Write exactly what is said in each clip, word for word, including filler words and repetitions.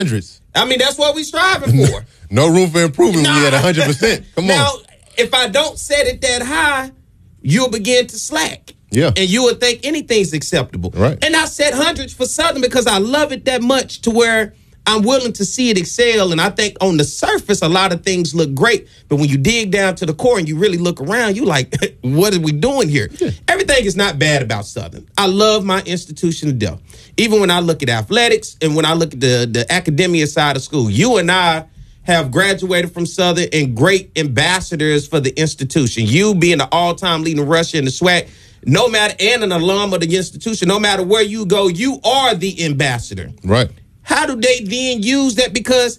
Hundreds. I mean, that's what we striving for. No room for improvement nah. when we at one hundred percent. Come now, on. Now, if I don't set it that high, you'll begin to slack. Yeah. And you would think anything's acceptable. Right. And I set hundreds for Southern because I love it that much to where I'm willing to see it excel. And I think on the surface, a lot of things look great. But when you dig down to the core and you really look around, you like, what are we doing here? Yeah. Everything is not bad about Southern. I love my institution to death. Even when I look at athletics and when I look at the, the academia side of school, you and I have graduated from Southern and great ambassadors for the institution. You being the all-time leading rusher in the SWAC, no matter, and an alum of the institution, no matter where you go, you are the ambassador. Right. How do they then use that? Because,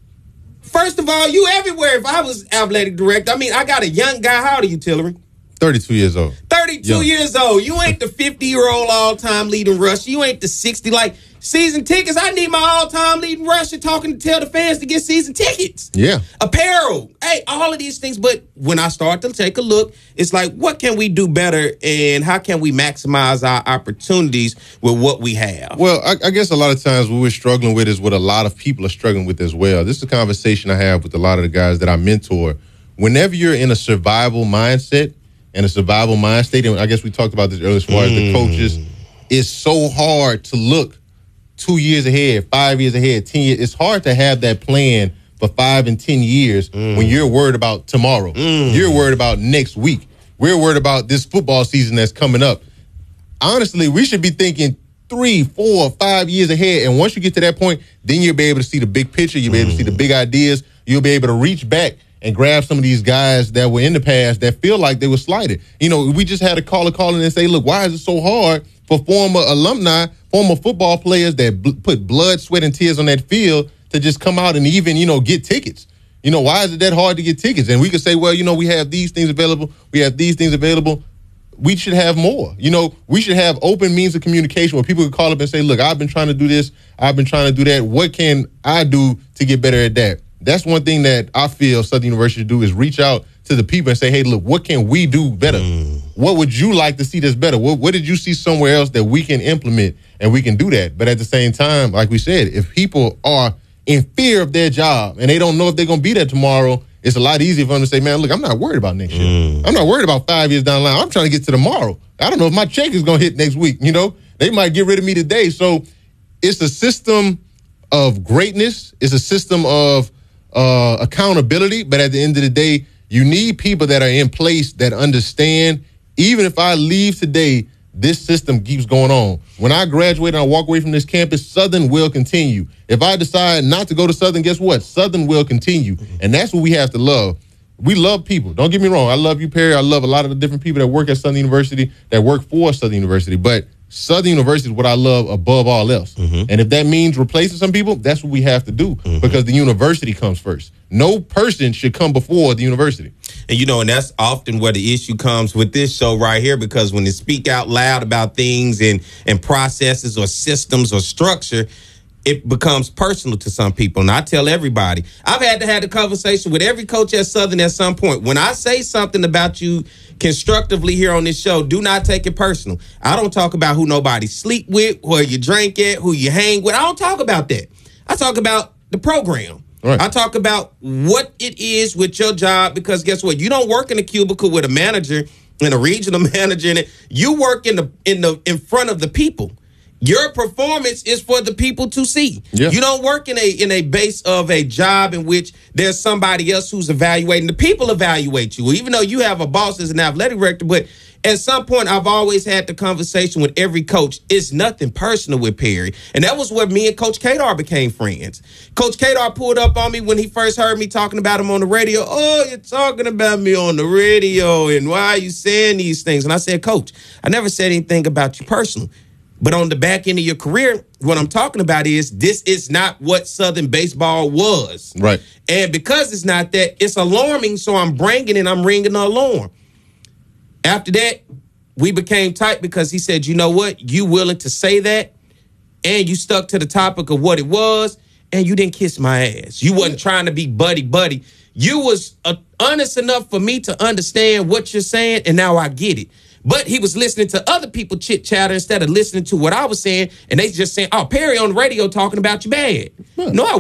first of all, you everywhere. If I was athletic director, I mean, I got a young guy. How old are you, Tillery? thirty-two years old. thirty-two young. Years old. You ain't the fifty-year-old all-time leading rusher. You ain't the sixty. Like, season tickets, I need my all-time leading rusher talking to tell the fans to get season tickets. Yeah. Apparel. Hey, all of these things. But when I start to take a look, it's like, what can we do better and how can we maximize our opportunities with what we have? Well, I, I guess a lot of times what we're struggling with is what a lot of people are struggling with as well. This is a conversation I have with a lot of the guys that I mentor. Whenever you're in a survival mindset and a survival mind state, and I guess we talked about this earlier as far mm. as the coaches, it's so hard to look two years ahead, five years ahead, ten years. It's hard to have that plan for five and ten years mm. when you're worried about tomorrow. Mm. You're worried about next week. We're worried about this football season that's coming up. Honestly, we should be thinking three, four, five years ahead. And once you get to that point, then you'll be able to see the big picture. You'll be able to see the big ideas. You'll be able to reach back and grab some of these guys that were in the past that feel like they were slighted. You know, we just had a caller calling and say, look, why is it so hard for former alumni, former football players that bl- put blood, sweat, and tears on that field to just come out and even, you know, get tickets? You know, why is it that hard to get tickets? And we could say, well, you know, we have these things available. We have these things available. We should have more. You know, we should have open means of communication where people could call up and say, look, I've been trying to do this. I've been trying to do that. What can I do to get better at that? That's one thing that I feel Southern University should do is reach out to the people and say, hey, look, what can we do better? Mm. What would you like to see that's better? What, what did you see somewhere else that we can implement and we can do that? But at the same time, like we said, if people are in fear of their job and they don't know if they're going to be there tomorrow, it's a lot easier for them to say, man, look, I'm not worried about next year. Mm. I'm not worried about five years down the line. I'm trying to get to tomorrow. I don't know if my check is going to hit next week. You know, they might get rid of me today. So it's a system of greatness. It's a system of uh, accountability. But at the end of the day, you need people that are in place that understand, even if I leave today, this system keeps going on. When I graduate and I walk away from this campus, Southern will continue. If I decide not to go to Southern, guess what? Southern will continue. And that's what we have to love. We love people. Don't get me wrong. I love you, Perry. I love a lot of the different people that work at Southern University, that work for Southern University. But Southern University is what I love above all else. Mm-hmm. And if that means replacing some people, that's what we have to do mm-hmm. because the university comes first. No person should come before the university. And, you know, and that's often where the issue comes with this show right here, because when they speak out loud about things and, and processes or systems or structure, it becomes personal to some people. And I tell everybody, I've had to have the conversation with every coach at Southern at some point. When I say something about you constructively here on this show, do not take it personal. I don't talk about who nobody sleep with, where you drink at, who you hang with. I don't talk about that. I talk about the program. Right. I talk about what it is with your job, because guess what? You don't work in a cubicle with a manager and a regional manager in it. You work in the in the in front of the people. Your performance is for the people to see. Yeah. You don't work in a in a base of a job in which there's somebody else who's evaluating. The people evaluate you, even though you have a boss as an athletic director. But at some point, I've always had the conversation with every coach. It's nothing personal with Perry. And that was where me and Coach Kadar became friends. Coach Kadar pulled up on me when he first heard me talking about him on the radio. Oh, you're talking about me on the radio, and why are you saying these things? And I said, Coach, I never said anything about you personally. But on the back end of your career, what I'm talking about is this is not what Southern baseball was. Right. And because it's not that, it's alarming, so I'm bringing it, I'm ringing the alarm. After that, we became tight because he said, you know what? You willing to say that, and you stuck to the topic of what it was, and you didn't kiss my ass. You wasn't trying to be buddy-buddy. You was uh, honest enough for me to understand what you're saying, and now I get it. But he was listening to other people chit chatter instead of listening to what I was saying, and they just saying, "Oh, Perry on the radio talking about you bad." Huh. No, I